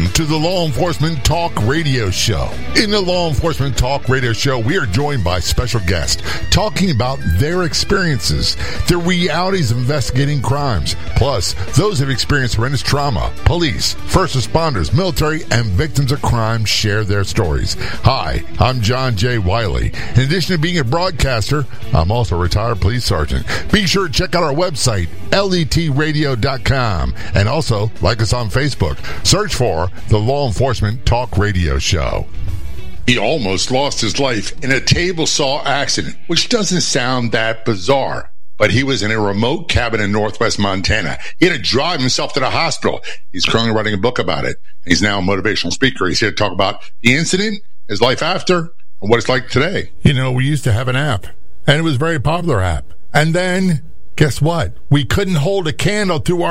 Welcome to the Law Enforcement Talk Radio Show. In the Law Enforcement Talk Radio Show, we are joined by special guests talking about their experiences, the realities of investigating crimes, plus those who have experienced horrendous trauma. Police, first responders, military, and victims of crime share their stories. Hi, I'm John J. Wiley. In addition to being a broadcaster, I'm also a retired police sergeant. Be sure to check out our website, letradio.com, and also like us on Facebook. Search for the Law Enforcement Talk Radio Show. He almost lost his life in a table saw accident, which doesn't sound that bizarre. But he was in a remote cabin in northwest Montana. He had to drive himself to the hospital. He's currently writing a book about it. He's now a motivational speaker. He's here to talk about the incident, his life after, and what it's like today. You know, we used to have an app, and it was a very popular app. And then, guess what? We couldn't hold a candle to our